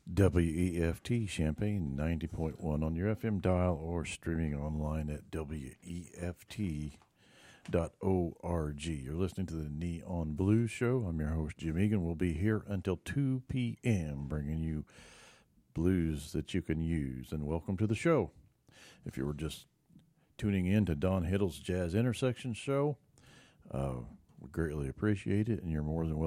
WEFT Champaign 90.1 on your FM dial or streaming online at WEFT.org. You're listening to the Neon Blues Show. I'm your host, Jim Egan. We'll be here until 2 p.m. bringing you blues that you can use. And welcome to the show. If you were just tuning in to Don Hiddle's Jazz Intersection show, we greatly appreciate it, and you're more than welcome